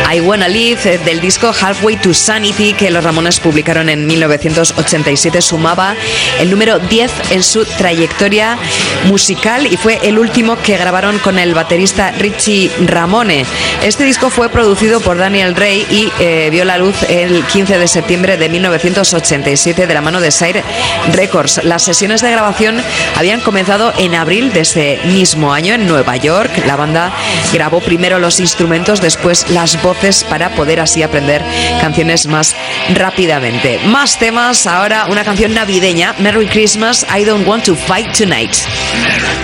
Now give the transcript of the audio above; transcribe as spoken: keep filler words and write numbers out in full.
I Wanna Live, del disco Halfway to Sanity, que los Ramones publicaron en mil novecientos ochenta y siete, sumaba el número diez en su trayectoria musical y fue el último que grabaron con el baterista Richie Ramone. Este disco fue producido por Daniel Rey y eh, vio la luz el quince de septiembre de mil novecientos ochenta y siete de la mano de Sire Records. Las sesiones de grabación habían comenzado en abril de ese mismo año en Nueva York. La banda grabó primero los instrumentos, después las voces, para poder así aprender canciones más rápidamente. Más temas, ahora una canción navideña, Merry Christmas, I Don't Want to Fight Tonight.